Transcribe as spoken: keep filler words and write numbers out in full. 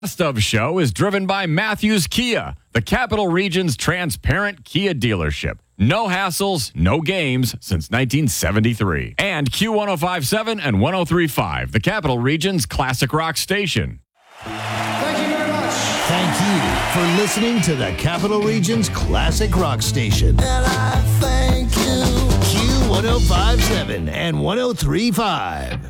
Best of show is driven by Matthews Kia, the Capital Region's transparent Kia dealership. No hassles, no games since nineteen seventy-three. And Q ten fifty-seven and ten thirty-five, the Capital Region's classic rock station. Thank you very much. Thank you for listening to the Capital Region's classic rock station. And I thank you. Q ten fifty-seven and ten thirty-five.